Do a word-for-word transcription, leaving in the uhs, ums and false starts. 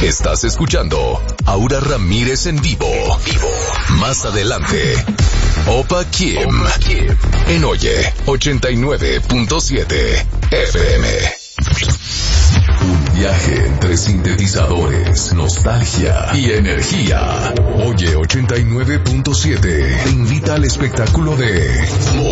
Estás escuchando Aura Ramírez en vivo. vivo. Más adelante, Opa Kim, Opa Kim. En Oye ochenta y nueve punto siete F M. Un viaje entre sintetizadores, nostalgia y energía. Oye ochenta y nueve punto siete te invita al espectáculo de